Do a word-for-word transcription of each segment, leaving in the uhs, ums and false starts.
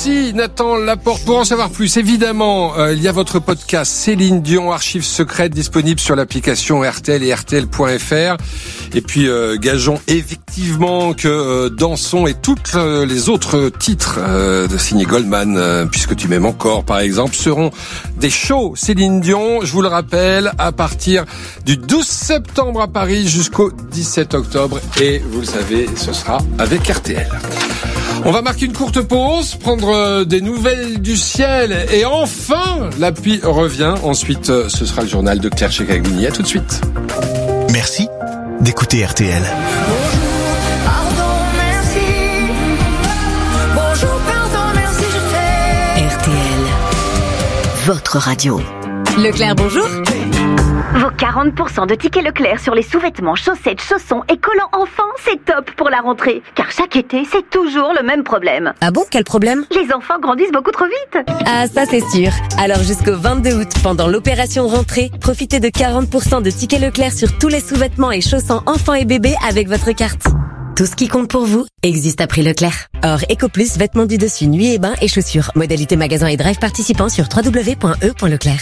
Merci Nathan Laporte. Pour en savoir plus, évidemment, euh, il y a votre podcast Céline Dion, archives secrètes, disponible sur l'application R T L et R T L point F R. Et puis, euh, gageons effectivement que euh, Dansons et toutes euh, les autres titres euh, de signé Goldman, euh, puisque tu m'aimes encore, par exemple, seront des shows Céline Dion, je vous le rappelle, à partir du douze septembre à Paris jusqu'au dix-sept octobre. Et vous le savez, ce sera avec R T L. On va marquer une courte pause, prendre des nouvelles du ciel et enfin la pluie revient. Ensuite, ce sera le journal de Claire Checaglini. À tout de suite. Merci d'écouter R T L. Bonjour, pardon, merci. Bonjour, pardon, merci, je fais R T L, votre radio. Leclerc, bonjour. Vos quarante pour cent de tickets Leclerc sur les sous-vêtements, chaussettes, chaussons et collants enfants, c'est top pour la rentrée. Car chaque été, c'est toujours le même problème. Ah bon, quel problème? Les enfants grandissent beaucoup trop vite. Ah, ça c'est sûr. Alors jusqu'au vingt-deux août, pendant l'opération rentrée, profitez de quarante pour cent de tickets Leclerc sur tous les sous-vêtements et chaussons enfants et bébés avec votre carte. Tout ce qui compte pour vous existe à prix Leclerc. Or, EcoPlus, vêtements du dessus, nuit et bain et chaussures. Modalité magasin et drive participants sur w w w point e point leclerc.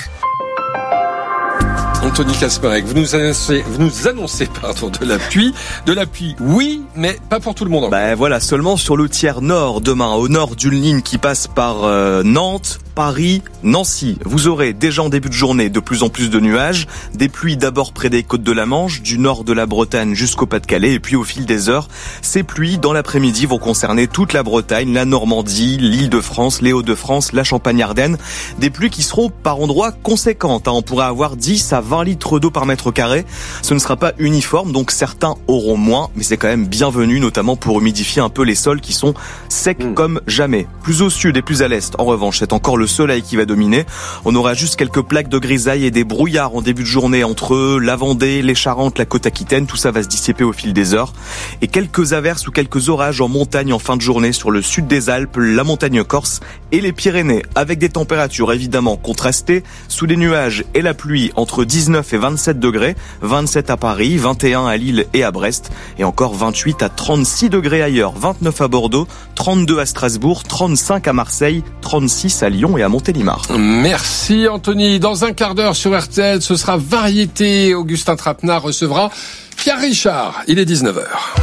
Anthony Kasmarek, vous nous annoncez, vous nous annoncez pardon, de la pluie. De la pluie, oui, mais pas pour tout le monde. Ben voilà, seulement sur le tiers nord demain, au nord d'une ligne qui passe par euh, Nantes, Paris, Nancy. Vous aurez déjà en début de journée de plus en plus de nuages, des pluies d'abord près des côtes de la Manche, du nord de la Bretagne jusqu'au Pas-de-Calais, et puis au fil des heures, ces pluies dans l'après-midi vont concerner toute la Bretagne, la Normandie, l'Île-de-France, les Hauts-de-France, la Champagne-Ardenne. Des pluies qui seront par endroits conséquentes. Hein. On pourrait avoir dix à vingt litres d'eau par mètre carré. Ce ne sera pas uniforme, donc certains auront moins, mais c'est quand même bienvenu, notamment pour humidifier un peu les sols qui sont secs mmh. comme jamais. Plus au sud et plus à l'est, en revanche, c'est encore le soleil qui va dominer. On aura juste quelques plaques de grisaille et des brouillards en début de journée entre la Vendée, les Charentes, la côte aquitaine. Tout ça va se dissiper au fil des heures. Et quelques averses ou quelques orages en montagne en fin de journée sur le sud des Alpes, la montagne corse et les Pyrénées, avec des températures évidemment contrastées, sous les nuages et la pluie entre dix-neuf et vingt-sept degrés, vingt-sept à Paris, vingt et un à Lille et à Brest, et encore vingt-huit à trente-six degrés ailleurs, vingt-neuf à Bordeaux, trente-deux à Strasbourg, trente-cinq à Marseille, trente-six à Lyon et à Montélimar. Merci Anthony. Dans un quart d'heure sur R T L, ce sera Variété. Augustin Trapenard recevra Pierre Richard. Il est dix-neuf heures.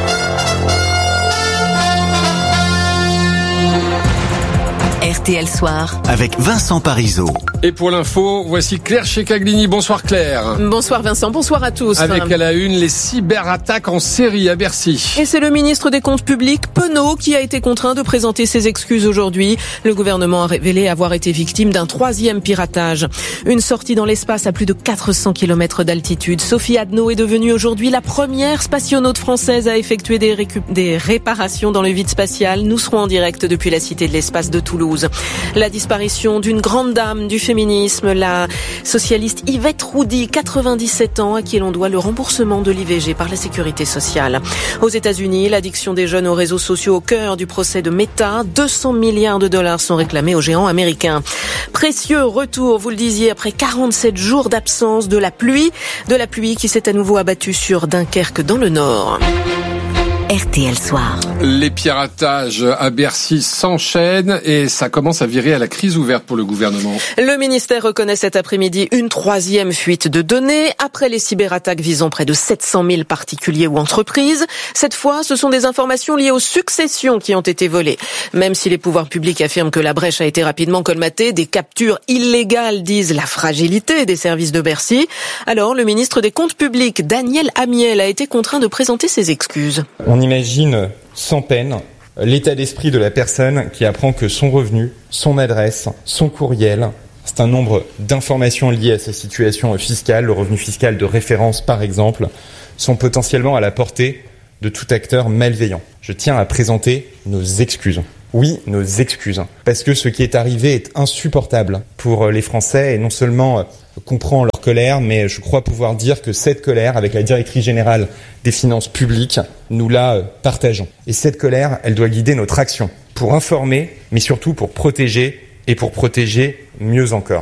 R T L Soir avec Vincent Parisot. Et pour l'info, voici Claire Checaglini. Bonsoir Claire. Bonsoir Vincent, bonsoir à tous. Avec à la une les cyberattaques en série à Bercy. Et c'est le ministre des Comptes publics, Penaud, qui a été contraint de présenter ses excuses aujourd'hui. Le gouvernement a révélé avoir été victime d'un troisième piratage. Une sortie dans l'espace à plus de quatre cents kilomètres d'altitude. Sophie Adno est devenue aujourd'hui la première spationaute française à effectuer des, récup- des réparations dans le vide spatial. Nous serons en direct depuis la Cité de l'Espace de Toulouse. La disparition d'une grande dame du féminisme, la socialiste Yvette Roudy, quatre-vingt-dix-sept ans, à qui l'on doit le remboursement de l'I V G par la sécurité sociale. Aux États-Unis, l'addiction des jeunes aux réseaux sociaux au cœur du procès de Meta. deux cents milliards de dollars sont réclamés aux géants américains. Précieux retour, vous le disiez, après quarante-sept jours d'absence de la pluie, de la pluie qui s'est à nouveau abattue sur Dunkerque dans le nord. R T L Soir. Les piratages à Bercy s'enchaînent et ça commence à virer à la crise ouverte pour le gouvernement. Le ministère reconnaît cet après-midi une troisième fuite de données après les cyberattaques visant près de sept cent mille particuliers ou entreprises. Cette fois, ce sont des informations liées aux successions qui ont été volées. Même si les pouvoirs publics affirment que la brèche a été rapidement colmatée, des captures illégales disent la fragilité des services de Bercy. Alors, le ministre des Comptes publics, Daniel Amiel, a été contraint de présenter ses excuses. On imagine sans peine l'état d'esprit de la personne qui apprend que son revenu, son adresse, son courriel, c'est un nombre d'informations liées à sa situation fiscale, le revenu fiscal de référence par exemple, sont potentiellement à la portée de tout acteur malveillant. Je tiens à présenter nos excuses. Oui, nos excuses. Parce que ce qui est arrivé est insupportable pour les Français et non seulement comprend leur colère, mais je crois pouvoir dire que cette colère, avec la directrice générale des finances publiques, nous la partageons. Et cette colère, elle doit guider notre action pour informer, mais surtout pour protéger et pour protéger mieux encore.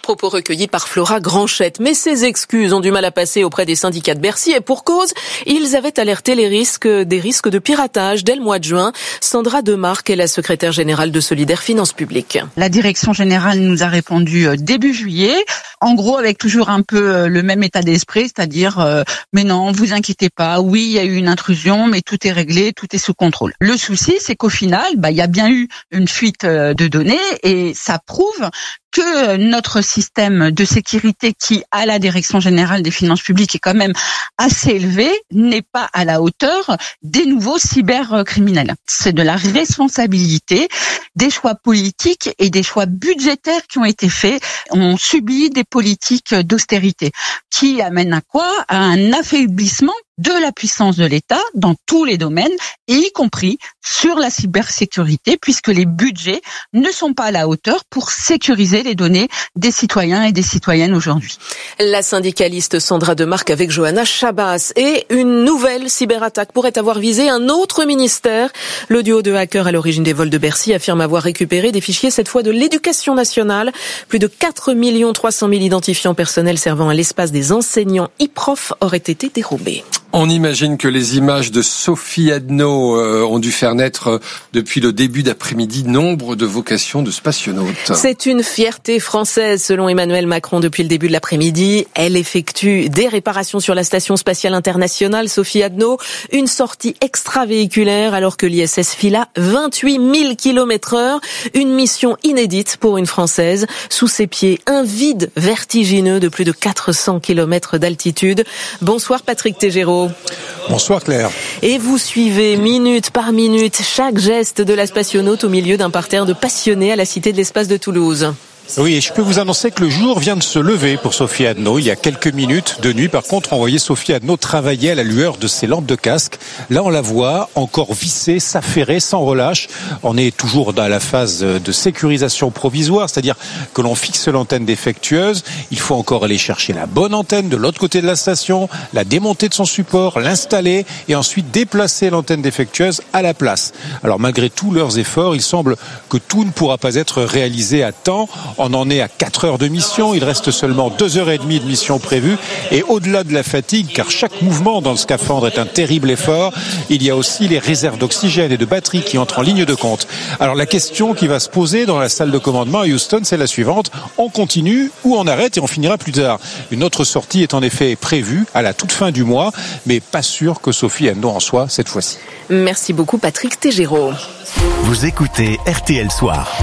Propos recueillis par Flora Granchette. Mais ces excuses ont du mal à passer auprès des syndicats de Bercy et pour cause, ils avaient alerté les risques, des risques de piratage dès le mois de juin. Sandra Demarque est la secrétaire générale de Solidaires Finances Publiques. La direction générale nous a répondu début juillet, en gros avec toujours un peu le même état d'esprit, c'est-à-dire euh, mais non, vous inquiétez pas, oui il y a eu une intrusion, mais tout est réglé, tout est sous contrôle. Le souci c'est qu'au final, bah il y a bien eu une fuite de données et ça prouve que notre système de sécurité qui, à la Direction générale des finances publiques, est quand même assez élevé, n'est pas à la hauteur des nouveaux cybercriminels. C'est de la responsabilité des choix politiques et des choix budgétaires qui ont été faits. On subit des politiques d'austérité qui amènent à quoi? À un affaiblissement de la puissance de l'État dans tous les domaines, et y compris sur la cybersécurité, puisque les budgets ne sont pas à la hauteur pour sécuriser les données des citoyens et des citoyennes aujourd'hui. La syndicaliste Sandra Demarque avec Johanna Chabas. Et une nouvelle cyberattaque pourrait avoir visé un autre ministère. Le duo de hackers à l'origine des vols de Bercy affirme avoir récupéré des fichiers, cette fois de l'Éducation nationale. Plus de quatre millions trois cent mille identifiants personnels servant à l'espace des enseignants e-prof auraient été dérobés. On imagine que les images de Sophie Adno euh, ont dû faire naître euh, depuis le début d'après-midi nombre de vocations de spationautes. C'est une fierté française selon Emmanuel Macron depuis le début de l'après-midi. Elle effectue des réparations sur la station spatiale internationale Sophie Adno, une sortie extravéhiculaire alors que l'I S S file à vingt-huit mille kilomètres heure. Une mission inédite pour une Française. Sous ses pieds, un vide vertigineux de plus de quatre cents kilomètres d'altitude. Bonsoir Patrick Tégéraud. Bonsoir Claire. Et vous suivez minute par minute chaque geste de la spationaute au milieu d'un parterre de passionnés à la Cité de l'Espace de Toulouse. Oui, et je peux vous annoncer que le jour vient de se lever pour Sophie Adno. Il y a quelques minutes de nuit, par contre, on voyait Sophie Adno travailler à la lueur de ses lampes de casque. Là, on la voit encore vissée, s'affairer sans relâche. On est toujours dans la phase de sécurisation provisoire, c'est-à-dire que l'on fixe l'antenne défectueuse. Il faut encore aller chercher la bonne antenne de l'autre côté de la station, la démonter de son support, l'installer et ensuite déplacer l'antenne défectueuse à la place. Alors, malgré tous leurs efforts, il semble que tout ne pourra pas être réalisé à temps. On en est à quatre heures de mission, il reste seulement deux heures et demie de mission prévue. Et au-delà de la fatigue, car chaque mouvement dans le scaphandre est un terrible effort, il y a aussi les réserves d'oxygène et de batterie qui entrent en ligne de compte. Alors la question qui va se poser dans la salle de commandement à Houston, c'est la suivante. On continue ou on arrête et on finira plus tard? Une autre sortie est en effet prévue à la toute fin du mois, mais pas sûr que Sophie Adno en soit cette fois-ci. Merci beaucoup Patrick Tégéraud. Vous écoutez R T L Soir.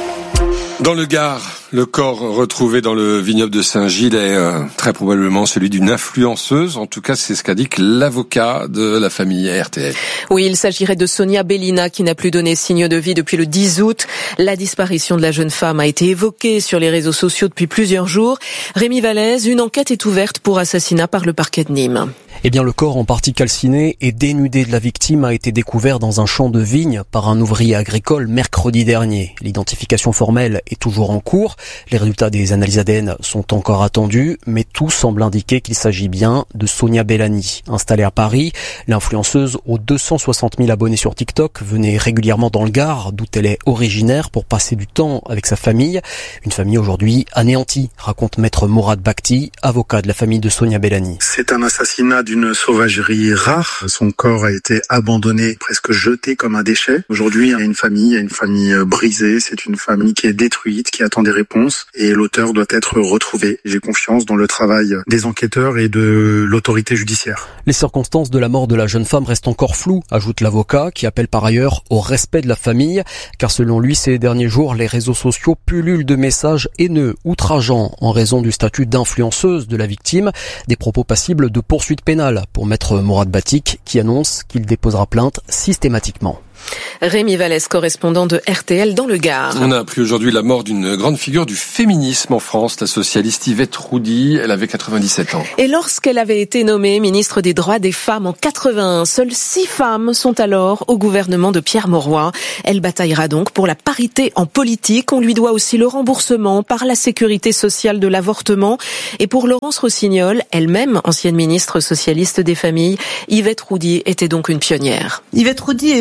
Dans le Gard, le corps retrouvé dans le vignoble de Saint-Gilles est euh, très probablement celui d'une influenceuse. En tout cas, c'est ce qu'indique l'avocat de la famille R T L. Oui, il s'agirait de Sonia Bellina qui n'a plus donné signe de vie depuis le dix août. La disparition de la jeune femme a été évoquée sur les réseaux sociaux depuis plusieurs jours. Rémi Vallès, une enquête est ouverte pour assassinat par le parquet de Nîmes. Eh bien, le corps en partie calciné et dénudé de la victime a été découvert dans un champ de vigne par un ouvrier agricole mercredi dernier. L'identification formelle est toujours en cours. Les résultats des analyses A D N sont encore attendus, mais tout semble indiquer qu'il s'agit bien de Sonia Bellani. Installée à Paris, l'influenceuse aux deux cent soixante mille abonnés sur TikTok venait régulièrement dans le Gard, d'où elle est originaire, pour passer du temps avec sa famille. Une famille aujourd'hui anéantie, raconte maître Mourad Bakhti, avocat de la famille de Sonia Bellani. C'est un assassinat d'une sauvagerie rare. Son corps a été abandonné, presque jeté comme un déchet. Aujourd'hui, il y a une famille, il y a une famille brisée. C'est une famille qui est détruite, qui attend des réponses. Et l'auteur doit être retrouvé. J'ai confiance dans le travail des enquêteurs et de l'autorité judiciaire. Les circonstances de la mort de la jeune femme restent encore floues, ajoute l'avocat, qui appelle par ailleurs au respect de la famille. Car selon lui, ces derniers jours, les réseaux sociaux pullulent de messages haineux, outrageants, en raison du statut d'influenceuse de la victime. Des propos passibles de poursuites pénales pour maître Mourad Bakhti, qui annonce qu'il déposera plainte systématiquement. Rémi Vallès, correspondant de R T L dans le Gard. On a appris aujourd'hui la mort d'une grande figure du féminisme en France, la socialiste Yvette Roudy. Elle avait quatre-vingt-dix-sept ans. Et lorsqu'elle avait été nommée ministre des droits des femmes en quatre-vingt-un, seules six femmes sont alors au gouvernement de Pierre Mauroy. Elle bataillera donc pour la parité en politique. On lui doit aussi le remboursement par la sécurité sociale de l'avortement. Et pour Laurence Rossignol, elle-même ancienne ministre socialiste des familles, Yvette Roudy était donc une pionnière. Yvette Roudy est probablement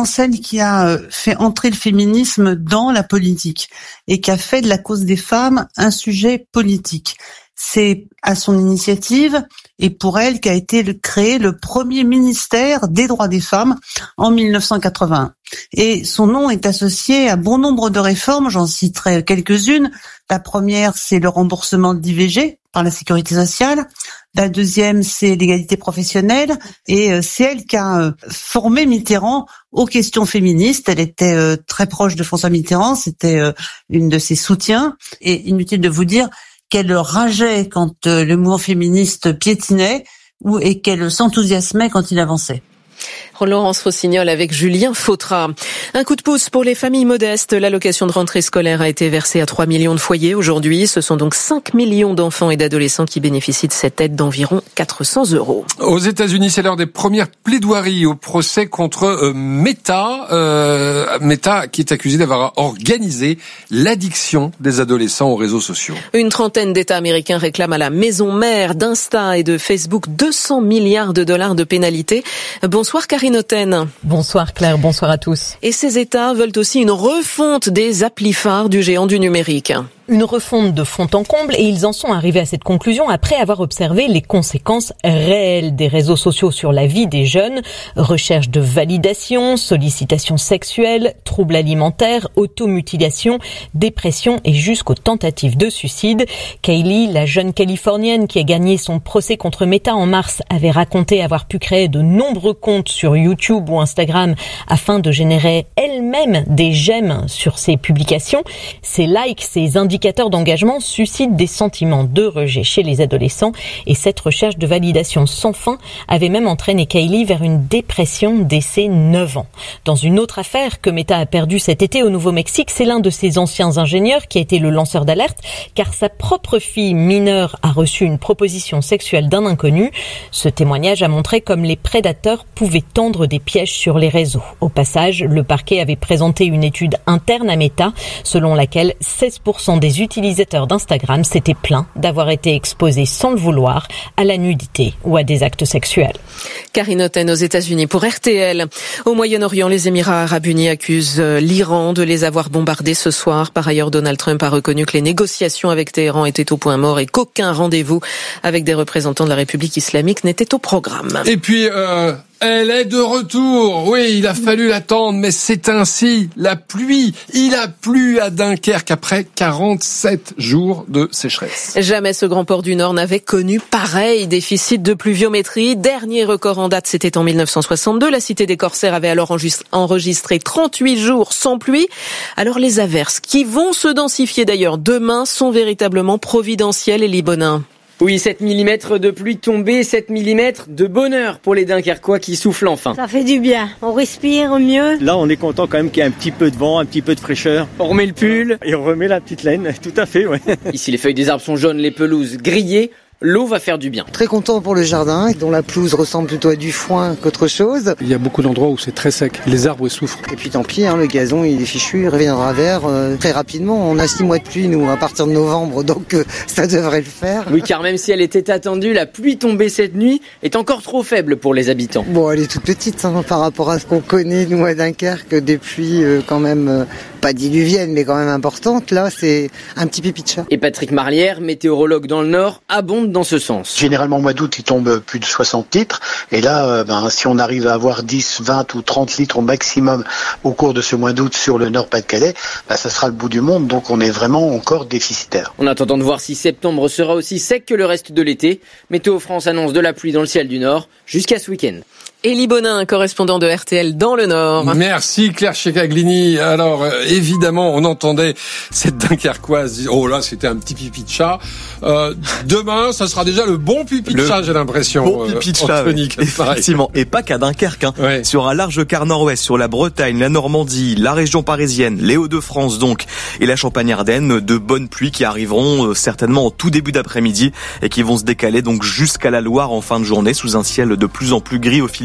vraiment celle qui a fait entrer le féminisme dans la politique et qui a fait de la cause des femmes un sujet politique. C'est à son initiative et pour elle qu'a été créé le premier ministère des droits des femmes en mille neuf cent quatre-vingt-un. Et son nom est associé à bon nombre de réformes, j'en citerai quelques-unes. La première, c'est le remboursement de l'I V G par la sécurité sociale. La deuxième, c'est l'égalité professionnelle. Et c'est elle qui a formé Mitterrand aux questions féministes. Elle était très proche de François Mitterrand, c'était une de ses soutiens. Et inutile de vous dire qu'elle rageait quand le mouvement féministe piétinait ou et qu'elle s'enthousiasmait quand il avançait. Laurence Rossignol avec Julien Fautra. Un coup de pouce pour les familles modestes. L'allocation de rentrée scolaire a été versée à trois millions de foyers aujourd'hui. Ce sont donc cinq millions d'enfants et d'adolescents qui bénéficient de cette aide d'environ quatre cents euros. Aux États-Unis, c'est l'heure des premières plaidoiries au procès contre euh, Meta. Euh, Meta qui est accusé d'avoir organisé l'addiction des adolescents aux réseaux sociaux. Une trentaine d'États américains réclament à la maison mère d'Insta et de Facebook deux cents milliards de dollars de pénalités. Bonsoir Karine Oten. Bonsoir Claire, bonsoir à tous. Et ces États veulent aussi une refonte des applis phares du géant du numérique. Une refonte de fond en comble et ils en sont arrivés à cette conclusion après avoir observé les conséquences réelles des réseaux sociaux sur la vie des jeunes. Recherche de validation, sollicitation sexuelle, troubles alimentaires, automutilation, dépression et jusqu'aux tentatives de suicide. Kaylee, la jeune Californienne qui a gagné son procès contre Meta en mars, avait raconté avoir pu créer de nombreux comptes sur YouTube ou Instagram afin de générer elle-même des j'aime sur ses publications. Ses likes, ses indicateurs d'engagement suscitent des sentiments de rejet chez les adolescents et cette recherche de validation sans fin avait même entraîné Kaylee vers une dépression dès ses neuf ans. Dans une autre affaire que Meta a perdue cet été au Nouveau-Mexique, c'est l'un de ses anciens ingénieurs qui a été le lanceur d'alerte car sa propre fille mineure a reçu une proposition sexuelle d'un inconnu. Ce témoignage a montré comme les prédateurs pouvaient tendre des pièges sur les réseaux. Au passage, le parquet avait présenté une étude interne à Meta selon laquelle seize pour cent des utilisateurs d'Instagram s'étaient plaints d'avoir été exposés sans le vouloir à la nudité ou à des actes sexuels. Karine Oten aux États-Unis pour R T L. Au Moyen-Orient, les Émirats arabes unis accusent l'Iran de les avoir bombardés ce soir. Par ailleurs, Donald Trump a reconnu que les négociations avec Téhéran étaient au point mort et qu'aucun rendez-vous avec des représentants de la République islamique n'était au programme. Et puis, euh... elle est de retour. Oui, il a fallu l'attendre, mais c'est ainsi. La pluie, il a plu à Dunkerque après quarante-sept jours de sécheresse. Jamais ce grand port du Nord n'avait connu pareil déficit de pluviométrie. Dernier record en date, c'était en mille neuf cent soixante-deux. La cité des Corsaires avait alors enregistré trente-huit jours sans pluie. Alors les averses, qui vont se densifier d'ailleurs demain, sont véritablement providentielles et libonins. Oui, sept millimètres de pluie tombée, sept millimètres de bonheur pour les Dunkerquois qui soufflent enfin. Ça fait du bien, on respire mieux. Là, on est content quand même qu'il y ait un petit peu de vent, un petit peu de fraîcheur. On remet le pull. Et on remet la petite laine, tout à fait, ouais. Ici, les feuilles des arbres sont jaunes, les pelouses grillées. L'eau va faire du bien. Très content pour le jardin, dont la pelouse ressemble plutôt à du foin qu'autre chose. Il y a beaucoup d'endroits où c'est très sec, les arbres souffrent. Et puis tant pis, hein, le gazon il est fichu, il reviendra vert euh, très rapidement. On a six mois de pluie, nous, à partir de novembre, donc euh, ça devrait le faire. Oui, car même si elle était attendue, la pluie tombée cette nuit est encore trop faible pour les habitants. Bon, elle est toute petite hein, par rapport à ce qu'on connaît, nous, à Dunkerque, des pluies euh, quand même... Euh, pas diluvienne, mais quand même importante. Là, c'est un petit pipi de chat. Et Patrick Marlière, météorologue dans le Nord, abonde dans ce sens. Généralement, au mois d'août, il tombe plus de soixante litres. Et là, euh, ben, si on arrive à avoir dix, vingt ou trente litres au maximum au cours de ce mois d'août sur le Nord-Pas-de-Calais, ben, ça sera le bout du monde. Donc, on est vraiment encore déficitaire. En attendant de voir si septembre sera aussi sec que le reste de l'été, Météo France annonce de la pluie dans le ciel du Nord jusqu'à ce week-end. Élie Bonin, correspondant de R T L dans le Nord. Merci Claire Checaglini. Alors euh, évidemment, on entendait cette Dunkerquoise dire, oh là, c'était un petit pipi de chat. Euh, demain, ça sera déjà le bon pipi de le chat, j'ai l'impression. Bon pipi de chat, oui. Effectivement. Et pas qu'à Dunkerque. Hein. Ouais. Sur un large quart nord-ouest, sur la Bretagne, la Normandie, la région parisienne, les Hauts-de-France donc, et la Champagne-Ardenne, de bonnes pluies qui arriveront euh, certainement en tout début d'après-midi et qui vont se décaler donc jusqu'à la Loire en fin de journée sous un ciel de plus en plus gris au fil des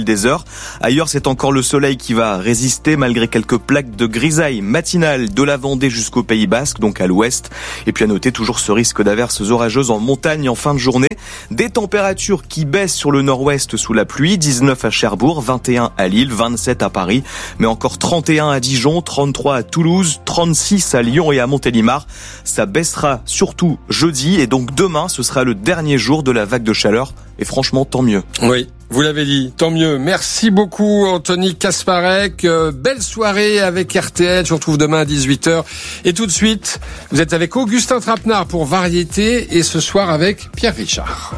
des heures. Ailleurs, c'est encore le soleil qui va résister malgré quelques plaques de grisaille matinale de la Vendée jusqu'au Pays Basque, donc à l'ouest. Et puis à noter toujours ce risque d'averses orageuses en montagne en fin de journée. Des températures qui baissent sur le nord-ouest sous la pluie, dix-neuf à Cherbourg, vingt et un à Lille, vingt-sept à Paris, mais encore trente et un à Dijon, trente-trois à Toulouse, trente-six à Lyon et à Montélimar. Ça baissera surtout jeudi et donc demain, ce sera le dernier jour de la vague de chaleur et franchement, tant mieux. Oui. Vous l'avez dit, tant mieux. Merci beaucoup Anthony Kasparek. Euh, belle soirée avec R T L. Je vous retrouve demain à dix-huit heures. Et tout de suite, vous êtes avec Augustin Trapenard pour Variété et ce soir avec Pierre Richard.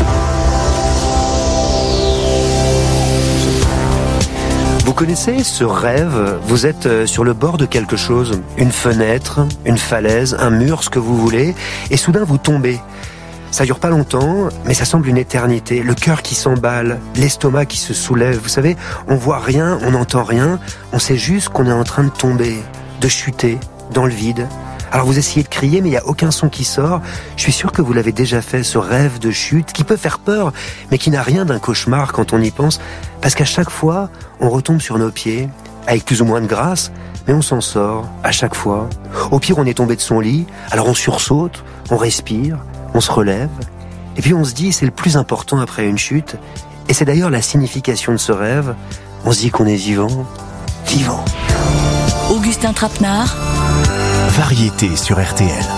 Vous connaissez ce rêve? Vous êtes sur le bord de quelque chose, une fenêtre, une falaise, un mur, ce que vous voulez, et soudain vous tombez. Ça dure pas longtemps, mais ça semble une éternité. Le cœur qui s'emballe, l'estomac qui se soulève. Vous savez, on voit rien, on n'entend rien. On sait juste qu'on est en train de tomber, de chuter, dans le vide. Alors vous essayez de crier, mais il n'y a aucun son qui sort. Je suis sûr que vous l'avez déjà fait, ce rêve de chute, qui peut faire peur, mais qui n'a rien d'un cauchemar quand on y pense. Parce qu'à chaque fois, on retombe sur nos pieds, avec plus ou moins de grâce, mais on s'en sort, à chaque fois. Au pire, on est tombé de son lit, alors on sursaute, on respire, on se relève, et puis on se dit c'est le plus important après une chute, et c'est d'ailleurs la signification de ce rêve, on se dit qu'on est vivant, vivant. Augustin Trapenard, Variété sur R T L.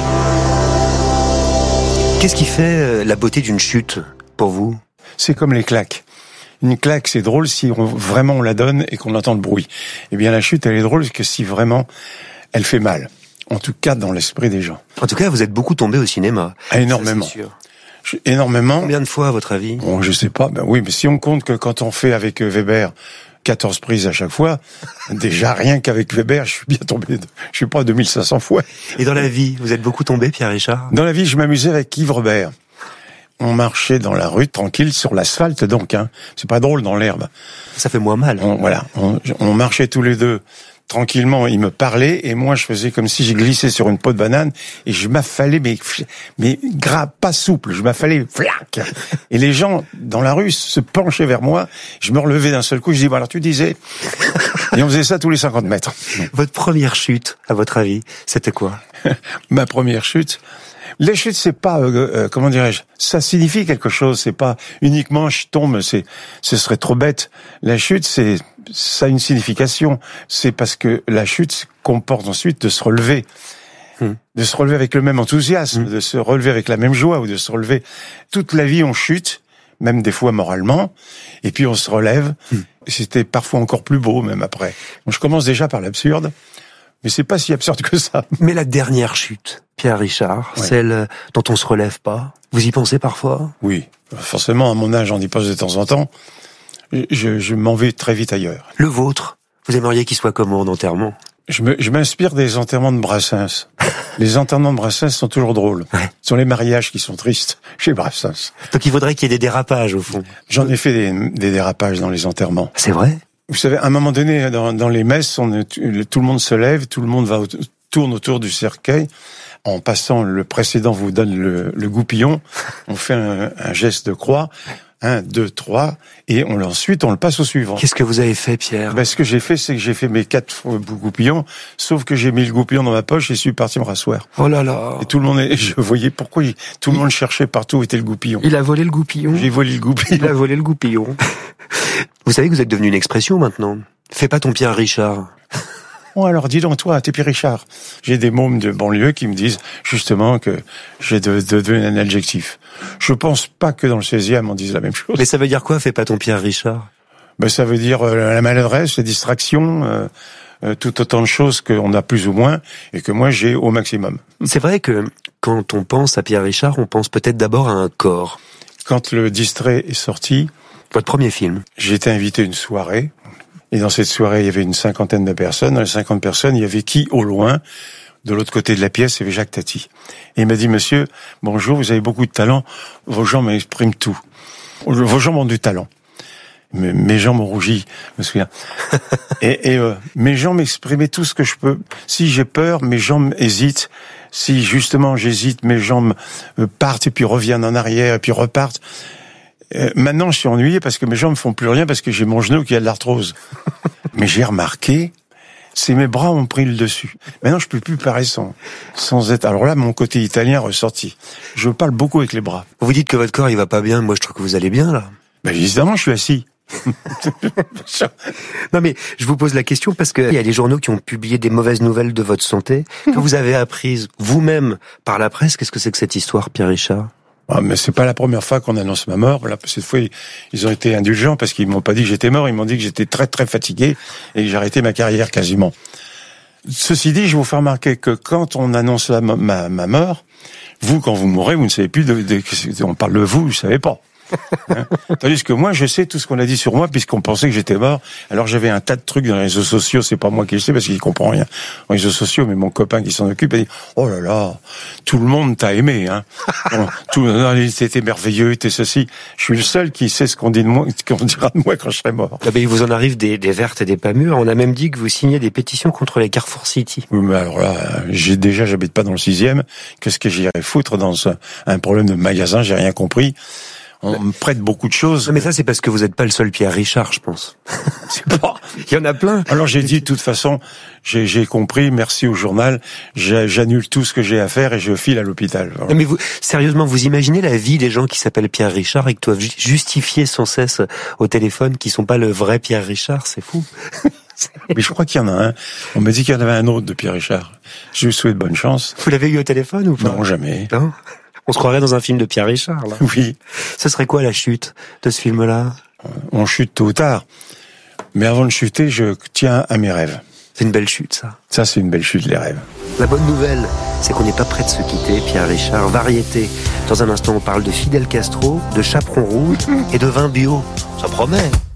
Qu'est-ce qui fait la beauté d'une chute, pour vous? C'est comme les claques. Une claque, c'est drôle si on, vraiment on la donne et qu'on entend le bruit. Eh bien la chute, elle est drôle que si vraiment elle fait mal. En tout cas, dans l'esprit des gens. En tout cas, vous êtes beaucoup tombé au cinéma. Ah, énormément. Ça, c'est sûr. Je, énormément. Combien de fois, à votre avis? Bon, je sais pas. Ben oui, mais si on compte que quand on fait avec Weber quatorze prises à chaque fois, déjà rien qu'avec Weber, je suis bien tombé, de, je suis pas à deux mille cinq cents fois. Et dans la vie, vous êtes beaucoup tombé, Pierre Richard? Dans la vie, je m'amusais avec Yves Robert. On marchait dans la rue, tranquille, sur l'asphalte, donc, hein. C'est pas drôle dans l'herbe. Ça fait moins mal. On, voilà. On, on marchait tous les deux. Tranquillement, il me parlait et moi je faisais comme si je glissais sur une peau de banane et je m'affalais mais mais gras, pas souple, je m'affalais flac. Et les gens dans la rue se penchaient vers moi, je me relevais d'un seul coup, je dis bon alors tu disais. Et on faisait ça tous les cinquante mètres. Votre première chute, à votre avis, c'était quoi? Ma première chute. Les chutes, c'est pas euh, euh, comment dirais-je, ça signifie quelque chose. C'est pas uniquement je tombe, c'est ce serait trop bête. La chute, c'est ça a une signification. C'est parce que la chute comporte ensuite de se relever, hum. de se relever avec le même enthousiasme, hum. de se relever avec la même joie ou de se relever. Toute la vie, on chute, même des fois moralement, et puis on se relève. Hum. C'était parfois encore plus beau, même après. Bon, je commence déjà par l'absurde. Mais c'est pas si absurde que ça. Mais la dernière chute, Pierre Richard, ouais. Celle dont on se relève pas, vous y pensez parfois? Oui, forcément, à mon âge, on y pense de temps en temps. Je, je m'en vais très vite ailleurs. Le vôtre, vous aimeriez qu'il soit comment en enterrement? Je, me, je m'inspire des enterrements de Brassens. Les enterrements de Brassens sont toujours drôles. Ouais. Ce sont les mariages qui sont tristes chez Brassens. Donc il faudrait qu'il y ait des dérapages, au fond. J'en ai fait des, des dérapages dans les enterrements. C'est vrai? Vous savez, à un moment donné, dans, dans les messes, on, tout le monde se lève, tout le monde va tourne autour du cercueil. En passant, le précédent vous donne le, le goupillon. On fait un, un geste de croix. Un, deux, trois, et on ensuite on le passe au suivant. Qu'est-ce que vous avez fait, Pierre? Ben, ce que j'ai fait, c'est que j'ai fait mes quatre goupillons, sauf que j'ai mis le goupillon dans ma poche et je suis parti me rasseoir. Oh là là! Et tout le monde, est, je voyais pourquoi il, tout le monde cherchait partout où était le goupillon. Il a volé le goupillon. J'ai volé le goupillon. Il a volé le goupillon. Vous savez que vous êtes devenu une expression maintenant. Fais pas ton Pierre Richard. Bon alors, dis donc toi, t'es Pierre Richard. J'ai des mômes de banlieue qui me disent justement que j'ai de, de, de un adjectif. Je pense pas que dans le seizième on dise la même chose. Mais ça veut dire quoi, fais pas ton Pierre Richard? Ben ça veut dire euh, la maladresse, la distraction, euh, euh, tout autant de choses qu'on a plus ou moins et que moi j'ai au maximum. C'est vrai que quand on pense à Pierre Richard, on pense peut-être d'abord à un corps. Quand le Distrait est sorti, votre premier film, j'ai été invité à une soirée. Et dans cette soirée, il y avait une cinquantaine de personnes. Dans les cinquante personnes, il y avait qui, au loin, de l'autre côté de la pièce, il y avait Jacques Tati. Et il m'a dit, monsieur, bonjour, vous avez beaucoup de talent, vos jambes m'expriment tout. Vos jambes ont du talent. Mes, mes jambes ont rougi, je me souviens. et et euh, mes jambes exprimaient tout ce que je peux. Si j'ai peur, mes jambes hésitent. Si justement j'hésite, mes jambes partent et puis reviennent en arrière et puis repartent. Euh, maintenant, je suis ennuyé parce que mes jambes font plus rien parce que j'ai mon genou qui a de l'arthrose. Mais j'ai remarqué, c'est mes bras ont pris le dessus. Maintenant, je peux plus parler sans, sans être. Alors là, mon côté italien ressorti. Je parle beaucoup avec les bras. Vous dites que votre corps il va pas bien. Moi, je trouve que vous allez bien là. Ben évidemment, je suis assis. Non mais je vous pose la question parce que il y a les journaux qui ont publié des mauvaises nouvelles de votre santé que vous avez apprises vous-même par la presse. Qu'est-ce que c'est que cette histoire, Pierre Richard? Ah, mais c'est pas la première fois qu'on annonce ma mort. Là, cette fois, ils ont été indulgents parce qu'ils m'ont pas dit que j'étais mort. Ils m'ont dit que j'étais très très fatigué et que j'ai arrêté ma carrière quasiment. Ceci dit, je vous fais remarquer que quand on annonce la, ma, ma mort, vous, quand vous mourrez, vous ne savez plus de, de, de on parle de vous, vous savez pas. Hein? Tandis que moi, je sais tout ce qu'on a dit sur moi puisqu'on pensait que j'étais mort. Alors j'avais un tas de trucs dans les réseaux sociaux. C'est pas moi qui le sais parce qu'il comprend rien aux réseaux sociaux, mais mon copain qui s'en occupe a dit oh là là, tout le monde t'a aimé, hein. Bon, tout, t'étais merveilleux, t'es ceci. Je suis le seul qui sait ce qu'on dit de moi, qu'on dira de moi quand je serai mort. Ah ben, il vous en arrive des, des vertes et des pas mûres. On a même dit que vous signez des pétitions contre les Carrefour City. Oui, mais alors là, j'ai déjà, j'habite pas dans le sixième. Qu'est-ce que j'irais foutre dans un, un problème de magasin? J'ai rien compris. On me prête beaucoup de choses. Non, mais ça, c'est parce que vous n'êtes pas le seul Pierre Richard, je pense. C'est pas. Il y en a plein. Alors j'ai dit, de toute façon, j'ai, j'ai compris, merci au journal, j'annule tout ce que j'ai à faire et je file à l'hôpital. Non, mais vous, sérieusement, vous imaginez la vie des gens qui s'appellent Pierre Richard et qui doivent justifier sans cesse au téléphone qui sont pas le vrai Pierre Richard, c'est fou. Mais je crois qu'il y en a un. On m'a dit qu'il y en avait un autre de Pierre Richard. Je lui souhaite bonne chance. Vous l'avez eu au téléphone ou pas? Non, jamais. Non. On se croirait dans un film de Pierre Richard, là. Oui. Ce serait quoi la chute de ce film-là? On chute tôt ou tard. Mais avant de chuter, je tiens à mes rêves. C'est une belle chute, ça. Ça, c'est une belle chute, les rêves. La bonne nouvelle, c'est qu'on n'est pas prêt de se quitter, Pierre Richard. Variété. Dans un instant, on parle de Fidel Castro, de Chaperon Rouge et de vin bio. Ça promet.